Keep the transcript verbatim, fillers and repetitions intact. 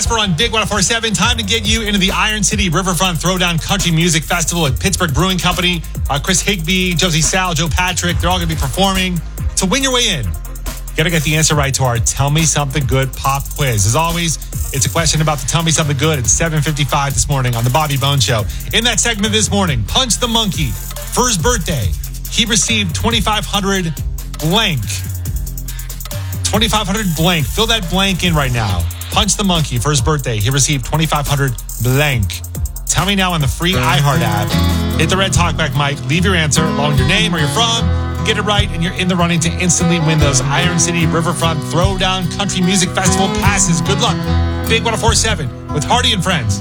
Casper on Big one oh four point seven. Time to get you into the Iron City Riverfront Throwdown Country Music Festival at Pittsburgh Brewing Company. Uh, Chris Higby, Josie Sal, Joe Patrick, they're all going to be performing. To win your way in, you got to get the answer right to our Tell Me Something Good pop quiz. As always, it's a question about the Tell Me Something Good at seven fifty-five this morning on the Bobby Bones Show. In that segment this morning, Punch the Monkey. For his birthday, he received twenty-five hundred blank. twenty-five hundred blank. Fill that blank in right now. Punch the Monkey. For his birthday, he received twenty-five hundred blank. Tell me now on the free iHeart app. Hit the red talkback mic. Leave your answer along with your name, where you're from. Get it right, and you're in the running to instantly win those Iron City Riverfront Throwdown Country Music Festival passes. Good luck. Big one oh four point seven with Hardy and Friends.